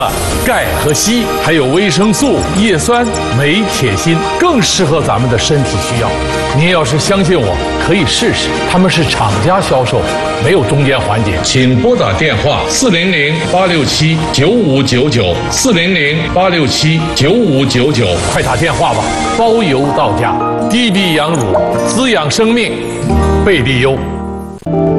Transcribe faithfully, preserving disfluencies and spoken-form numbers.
钙和硒，还有维生素、叶酸、镁、铁、锌，更适合咱们的身体需要。您要是相信我，可以试试。他们是厂家销售，没有中间环节。请拨打电话四零零八六七九五九九四零零八六七九五九九，快打电话吧，包邮到家。低比羊乳，滋养生命，贝利优。